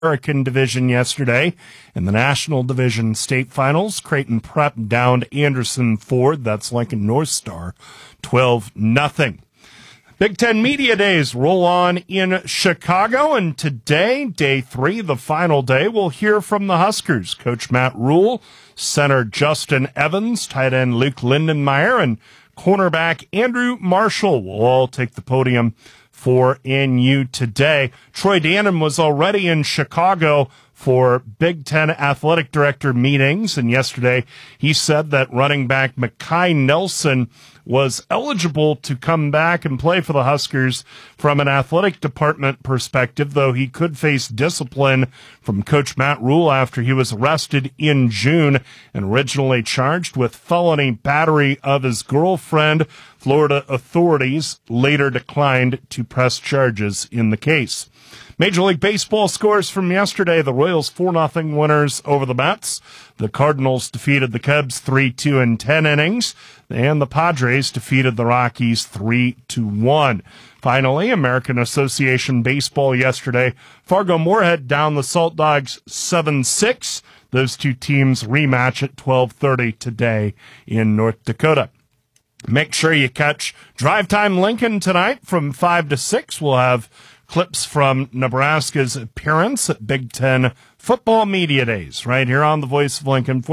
American Division yesterday. In the National Division state finals, Creighton Prep downed Anderson Ford. That's Lincoln North Star, 12-0. Big Ten Media Days roll on in Chicago, and today, day 3, the final day, we'll hear from the Huskers. Coach Matt Rhule, center Justin Evans, tight end Luke Lindenmeyer, and cornerback Andrew Marshall will all take the podium for NU today. Troy Dannon was already in Chicago for Big Ten athletic director meetings, and yesterday he said that running back Mekhi Nelson was eligible to come back and play for the Huskers from an athletic department perspective, though he could face discipline from Coach Matt Rhule after he was arrested in June and originally charged with felony battery of his girlfriend. Florida authorities later declined to press charges in the case. Major League Baseball scores from yesterday. The Royals 4-0 winners over the Mets. The Cardinals defeated the Cubs 3-2 in 10 innings. And the Padres defeated the Rockies 3-1. Finally, American Association Baseball yesterday. Fargo-Moorhead down the Salt Dogs 7-6. Those two teams rematch at 12:30 today in North Dakota. Make sure you catch Drive Time Lincoln tonight from 5 to 6. We'll have clips from Nebraska's appearance at Big Ten Football Media Days right here on the Voice of Lincoln,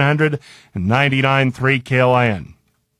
1499.3 KLIN.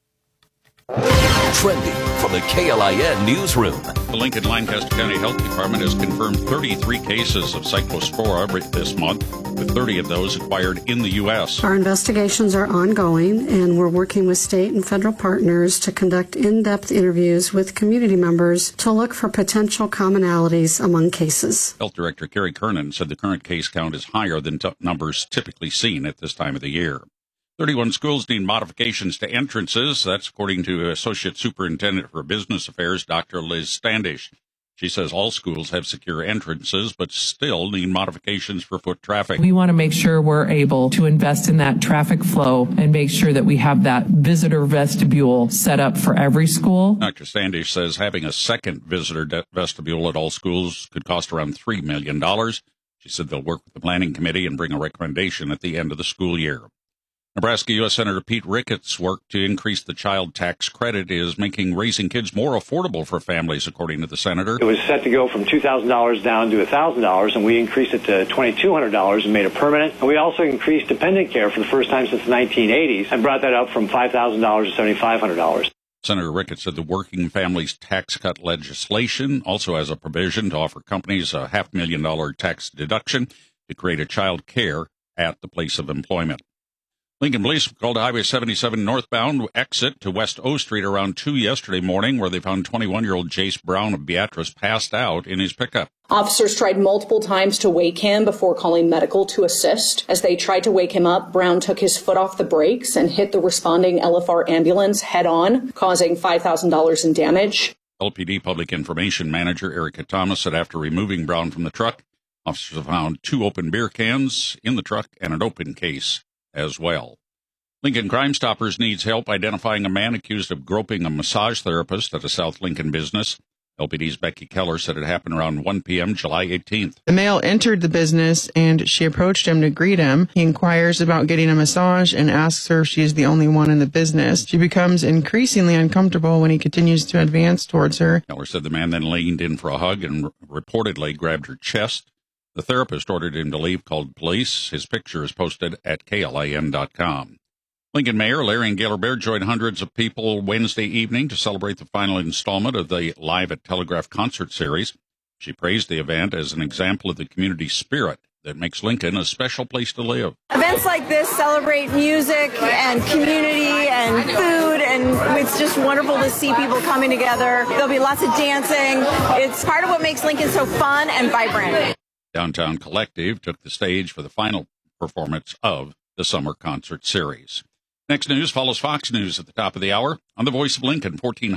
Trending from the KLIN newsroom. The Lincoln Lancaster County Health Department has confirmed 33 cases of cyclospora this month, with 30 of those acquired in the U.S. Our investigations are ongoing, and we're working with state and federal partners to conduct in-depth interviews with community members to look for potential commonalities among cases. Health Director Carrie Kernan said the current case count is higher than numbers typically seen at this time of the year. 31 schools need modifications to entrances. That's according to Associate Superintendent for Business Affairs, Dr. Liz Standish. She says all schools have secure entrances, but still need modifications for foot traffic. We want to make sure we're able to invest in that traffic flow and make sure that we have that visitor vestibule set up for every school. Dr. Standish says having a second visitor vestibule at all schools could cost around $3 million. She said they'll work with the planning committee and bring a recommendation at the end of the school year. Nebraska U.S. Senator Pete Ricketts' work to increase the child tax credit is making raising kids more affordable for families, according to the senator. It was set to go from $2,000 down to $1,000, and we increased it to $2,200 and made it permanent. And we also increased dependent care for the first time since the 1980s and brought that up from $5,000 to $7,500. Senator Ricketts said the Working Families Tax Cut legislation also has a provision to offer companies a $500,000 tax deduction to create a child care at the place of employment. Lincoln police called Highway 77 northbound exit to West O Street around 2 yesterday morning, where they found 21-year-old Jace Brown of Beatrice passed out in his pickup. Officers tried multiple times to wake him before calling medical to assist. As they tried to wake him up, Brown took his foot off the brakes and hit the responding LFR ambulance head-on, causing $5,000 in damage. LPD Public Information Manager Erica Thomas said after removing Brown from the truck, officers have found 2 open beer cans in the truck and an open case as well. Lincoln Crime Stoppers needs help identifying a man accused of groping a massage therapist at a South Lincoln business. LPD's Becky Keller said it happened around 1 p.m. July 18th. The male entered the business and she approached him to greet him. He inquires about getting a massage and asks her if she is the only one in the business. She becomes increasingly uncomfortable when he continues to advance towards her. Keller said the man then leaned in for a hug and reportedly grabbed her chest. The therapist ordered him to leave, called police. His picture is posted at KLIN.com. Lincoln Mayor Larry and Gaylor Baird joined hundreds of people Wednesday evening to celebrate the final installment of the Live at Telegraph concert series. She praised the event as an example of the community spirit that makes Lincoln a special place to live. Events like this celebrate music and community and food, and it's just wonderful to see people coming together. There'll be lots of dancing. It's part of what makes Lincoln so fun and vibrant. Downtown Collective took the stage for the final performance of the summer concert series. Next news follows Fox News at the top of the hour on the Voice of Lincoln,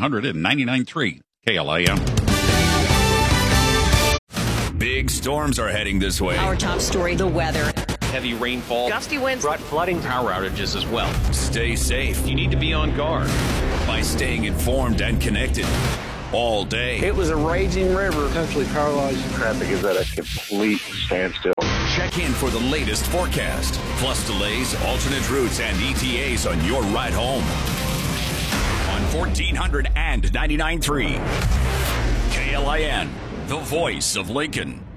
1499.3 KLIN. Big storms are heading this way. Our top story, the weather. Heavy rainfall, gusty winds brought flooding, power outages as well. Stay safe. You need to be on guard by staying informed and connected. all day. It was a raging river. Potentially paralyzed. Traffic is at a complete standstill. Check in for the latest forecast, plus delays, alternate routes, and ETAs on your ride home. On 1400 and 99.3. KLIN, the voice of Lincoln.